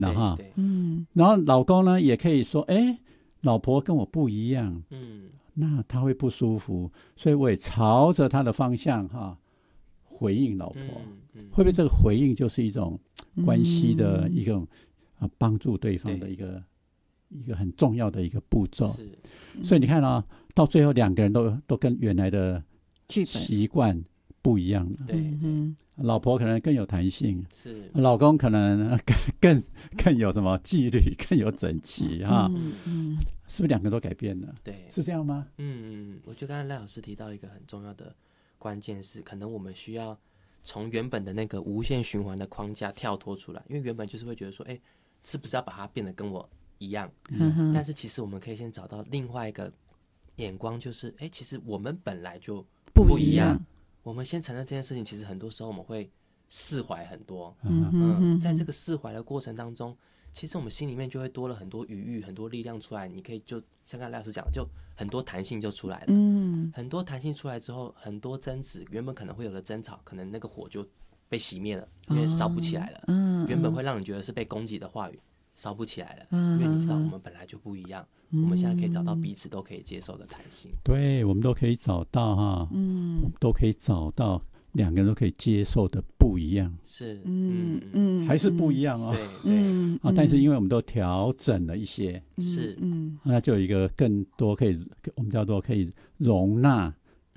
然后对， 然后老公呢也可以说，老婆跟我不一样，那他会不舒服，所以我也朝着他的方向回应老婆，会不会这个回应就是一种关系的一种帮助对方的一个很重要的一个步骤？所以你看到最后两个人都跟原来的习惯不一样了。 对， 老婆可能更有弹性， 是老公可能更有什么纪律，更有整齐是不是两个都改变了？ 对， 是这样吗？ 我觉得刚才赖老师提到一个很重要的关键是，可能我们需要从原本的那个无限循环的框架跳脱出来，因为原本就是会觉得说，是不是要把它变得跟我一样？但是其实我们可以先找到另外一个眼光，就是其实我们本来就不一样。我们先承认这件事情，其实很多时候我们会释怀很多。在这个释怀的过程当中，其实我们心里面就会多了很多余裕，很多力量出来。你可以就像刚才赖老师讲的，就很多弹性就出来了。很多弹性出来之后，很多争执原本可能会有的争吵，可能那个火就被熄灭了，因为烧不起来了。原本会让你觉得是被攻击的话语，烧不起来了，因为你知道我们本来就不一样。我们现在可以找到彼此都可以接受的弹性。对， 我们都可以找到我们都可以找到两个人都可以接受的不一样。 是， 还是不一样对， 但是因为我们都调整了一些， 是， 那就有一个更多可以我们叫做可以容纳，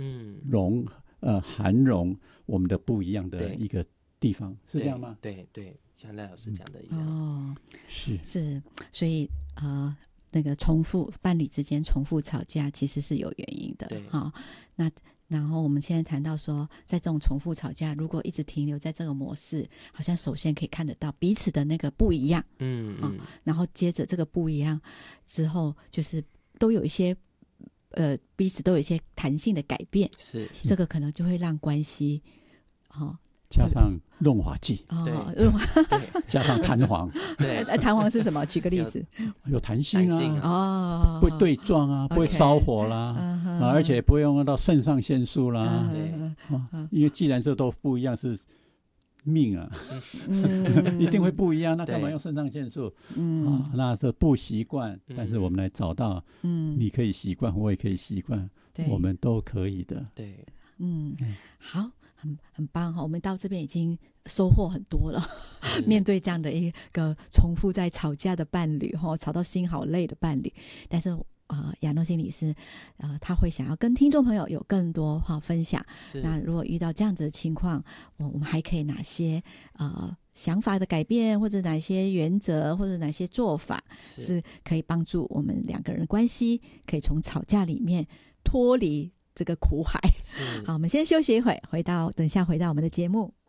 涵容我们的不一样的一个地方，是这样吗？ 对，像赖老师讲的一样。 是，所以那个伴侣之间重复吵架其实是有原因的。那然后我们现在谈到说，在这种重复吵架，如果一直停留在这个模式，好像首先可以看得到彼此的那个不一样，然后接着这个不一样之后，就是都有一些彼此都有一些弹性的改变， 是这个可能就会让关系加上润滑剂，加上弹簧。 弹簧是什么？举个例子。 有弹性不会对撞不会烧火啦，而且不会用到肾上腺素啦。因为既然这都不一样，是命一定会不一样，那干嘛用肾上腺素？那这不习惯，但是我们来找到，你可以习惯，我也可以习惯，我们都可以的。 对， 好。很棒，我们到这边已经收获很多了。面对这样的一个重复在吵架的伴侣，吵到心好累的伴侣，但是亚诺心理师他会想要跟听众朋友有更多分享。那如果遇到这样子的情况，我们还可以哪些想法的改变，或者哪些原则，或者哪些做法是可以帮助我们两个人关系可以从吵架里面脱离这个苦海。好，我们先休息一会，等一下回到我们的节目。